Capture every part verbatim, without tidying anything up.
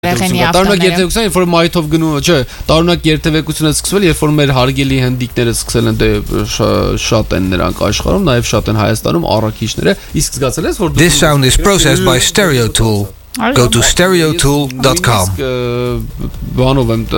Տարօրինակ երթևեկությունը, երբ որ մայթով գնում, չէ, տարօրինակ երթևեկությունը սկսվել, երբ որ մեր հարգելի հնդիկները սկսել են, դե շատ են նրանք աշխարհում, նաև շատ են Հայաստանում առաքիչները, իսկ զգացել ես որ This sound is processed by StereoTool. Go to stereotool dot com. Բանով եմ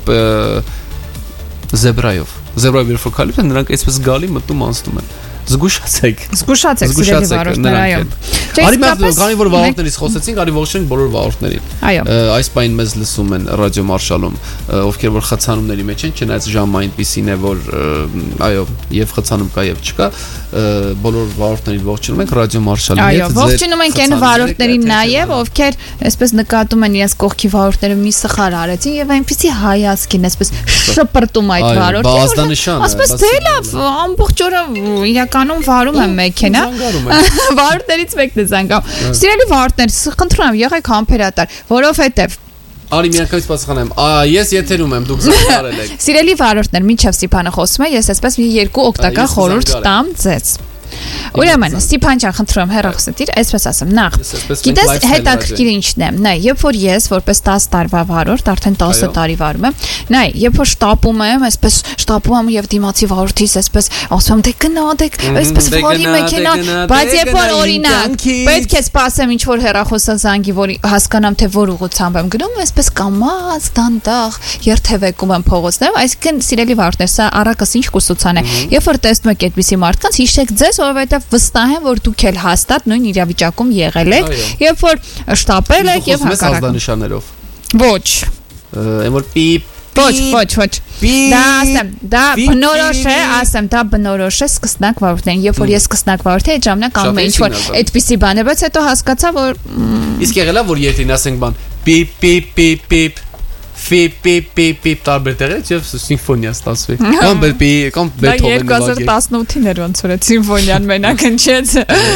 զեբրայով, զեբրայով երբ որ քալիփ են, նրանք այսպես գալի մտնում անցնում են. Զգուշացեք, զգուշացեք սիրելի վարորդներ, այո։ Արի մենք քանի որ վարորդներից խոսեցինք, արի ողջունենք բոլոր վարորդներին։ Այո։ Այս պայն մեզ լսում են ռադիո մարշալում, ովքեր որ խցանումների մեջ են, չնայած ժամը այնպեսին է, որ այո, եւ խցանում կա եւ չկա, բոլոր վարորդներին ողջունում ենք ռադիո մարշալի հետ։ Այո, ողջունում ենք այն վարորդներին նաեւ, ովքեր այսպես նկատում են իրենց կողքի վարորդները մի սխալ արեցին եւ այնպեսի հայացքին, այսպես շպրտում այդ վարորդը։ Ասես թե լավ, ամբողջ օրը իրականում վարում եմ մեքենա։ Վարորդներից մեկն է զանգում։ Սիրելի վարորդներ, խնդրում եմ, եղեք համբերատար, որովհետեւ Արի միանգամից պատասխանեմ։ Ես եթերում եմ, դուք զանգարել եք։ Սիրելի վարորդներ, մինչև Ստիփանը խոսում է, ես այսպես մի երկու օգտակար խորհուրդ տամ ձեզ։ Ուրեմն, Ստիփան ջան, խնդրում եմ հեռախոսից, այսպես ասեմ, նախ։ Գիտես, հետաքրքիր ինչն է։ Նայ, երբ որ ես որպես տասը տարվա վարորդ, արդեն տասը տարի վարում եմ, նայ, երբ որ շտապում եմ, այսպես շտապում եմ եւ դիմացի վարորդից այսպես ասում, դե գնա, դե այսպես վարի մեքենա, բայց երբ որ օրինակ պետք է սպասեմ ինչ որ հեռախոսը զանգի, որ հասկանամ թե որ ուղղությամբ եմ գնում, այսպես կամաց, դանդաղ երթևեկում եմ փողոցներում, այսինքն սիրելի վարորդներ, սա առակս ինչ կուսուցան է։ Երբ որ տեսնում եք այդպիսի մարդկանց, հիշեք ձեզ, որովհետեւ վստահ եմ, որ դուք էլ հաստատ նույն իրավիճակում եղել եք, երբ որ շտապել եք եւ հակառակ։ Ոչ։ Եմ որ պիպ Ոչ, ոչ, ոչ։ Դա ասեմ, դա բնորոշ է, ասեմ, դա բնորոշ է սկսնակ վարորդներին, երբ որ ես սկսնակ վարորդ էի, այդ ժամանակ անում էի ինչ-որ այդպիսի բան է, բայց հետո հասկացա, որ Իսկ եղել է, որ երթին ասենք բան պիպ պիպ պիպ պիպ Ֆիպ պիպ պիպ պիպ տարբեր տեղերից եւ սիմֆոնիա ստացվի։ Կամ բի կամ Բեթհովենը վագի։ երկու հազար տասնութին էր ոնց որ սիմֆոնիան մենակ հնչեց։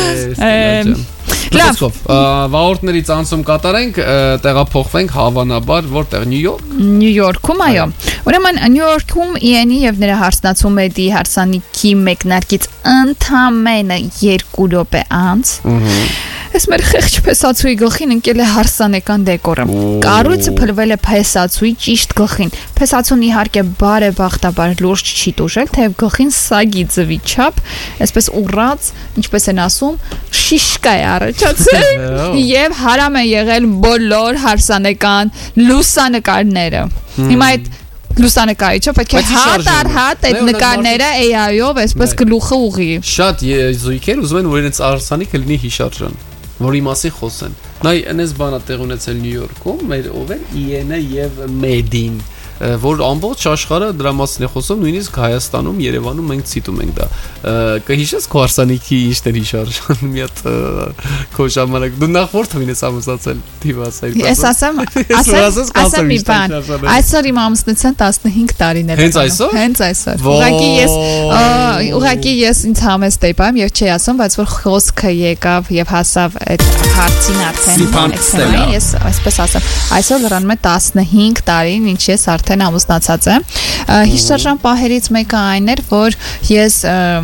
Լավ, վարորդներից անցում կատարենք, տեղափոխվենք հավանաբար որտեղ Նյու Յորք։ Նյու Յորքում, այո։ Ուրեմն Նյու Յորքում Իենի եւ նրա հարսնացումների հարսանիքի մեկնարկից ընդամենը երկու րոպե անց Ես մեր խեղճ փեսացուի գլխին ընկել է հարսանեկան դեկորը։ Կառույցը փլվել է փեսացուի ճիշտ գլխին։ Փեսացուն իհարկե բարեբախտաբար լուրջ չի տուժել, թեև գլխին սագի ձվի չափ, այսպես ուռած, ինչպես են ասում, շիշկա է առաջացել եւ հարամ է եղել բոլոր հարսանեկան լուսանկարները։ Հիմա այդ լուսանկարիչը պետք է հատ առ հատ այդ նկարները էյ այ-ով այսպես գլուխը ուղի։ Շատ զույգեր ուզում են որ իրենց արսանիքը լինի հիշարժան, որի մասին խոսեն։ Նայ այնպես բանա տեղ ունեցել Նյու Յորքում, մեր ով է Իենը եւ Մեդին, որ ամբողջ աշխարհը դրա մասին է խոսում, նույնիսկ Հայաստանում, Երևանում մենք ցիտում ենք դա։ Կհիշես քո արսանիքի իշտերի շարժան մի հատ քո ժամանակ դու նախ որ թվին ես ամուսացել դիվասայր։ Ես ասեմ, ասեմ, ասեմ մի բան։ Այսօր իմ ամուսնության տասնհինգ տարիներ է։ Հենց այսօր։ Հենց այսօր։ Ուղղակի ես ուղղակի ես ինձ համեստ էի բան եւ չի ասում, բայց որ խոսքը եկավ եւ հասավ այդ հարցին արդեն։ Ես այսպես ասեմ, այսօր լրանում է տասնհինգ տարին, ինչ ես արդեն ամուսնացած եմ։ Հիշարժան պահերից մեկը այն էր, որ ես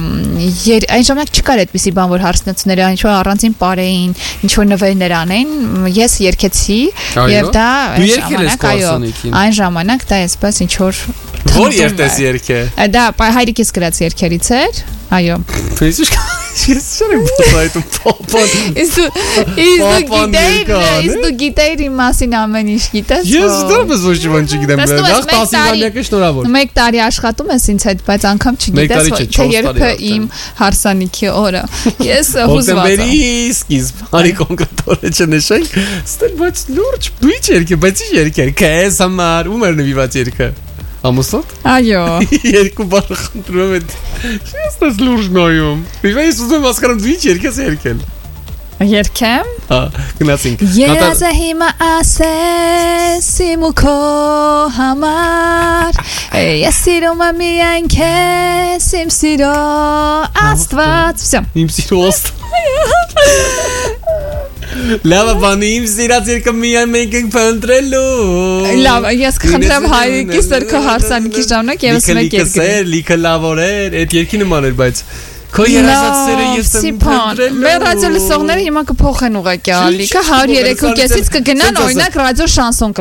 այն ժամանակ չկար այդպիսի բան, որ հարսնացուները ինչ որ առանձին պարեին, ինչ որ նվերներ անեն, ես երգեցի եւ դա այն ժամանակ, այո, այն ժամանակ դա այսպես ինչ որ Որ երգես երգը։ Դա հայրիկիս գրած երգերից էր, այո։ Ֆեյսբուք ես չեմ փոխայտում փոփոն։ Իսկ իսկ գիտեի, իսկ գիտեի իմ մասին ամեն ինչ գիտես։ Ես դեռս ոչ մի բան չգիտեմ։ Նախ տասնյակը շնորհավոր։ Մեկ տարի աշխատում ես ինձ հետ, բայց անգամ չգիտես թե երբ է իմ հարսանիքի օրը։ Ես հուզված եմ։ Հոկտեմբերի սկիզբ, արի կոնկրետ օրը չնշենք։ Ստել բայց լուրջ բիչ երգը, բայց ի երգը, քեզ համար ում էր նվիրված երգը։ Ամուսնոտ։ Այո։ Երկու բառ խնդրում եմ։ Ես դες լուրջ նայում։ Ես ուզում եմ հասկանամ դու ինչ երգես երգել։ Երգեմ։ Հա, գնացինք։ Ես հիմա ասես իմ ու քո համար։ Ես սիրում եմ միայն քեզ, իմ սիրո Աստված։ Всё։ Իմ սիրո Աստված։ Լավ բանի իմ սիրած երգը միայն մենք ենք փնտրելու։ Լավ, ես կխնդրեմ հայրիկիս քո հարսանիքի ժամանակ եւս մեկ երգ։ Լիքը լավ օրեր, այդ երգի նման էր, բայց Քո երազածները ես եմ Սիփան, մեր ռադիո լսողները հիմա կփոխեն ուղղակի ալիքը հարյուրերեք ու կեսից կգնան օրինակ ռադիո շանսոն